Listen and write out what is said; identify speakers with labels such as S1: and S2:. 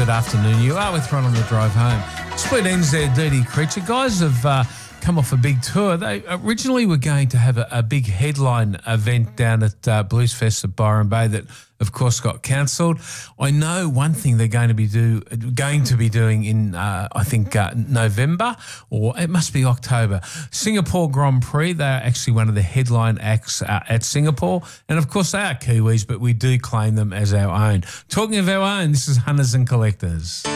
S1: good afternoon. You are with Ron on the drive home. Split ends there, Dirty Creature. Guys have come off a big tour. They originally were going to have a big headline event down at Blues Fest at Byron Bay that, of course, got cancelled. I know one thing they're going to be doing in, I think, November, or it must be October. Singapore Grand Prix, they're actually one of the headline acts at Singapore. And, of course, they are Kiwis, but we do claim them as our own. Talking of our own, this is Hunters and Collectors.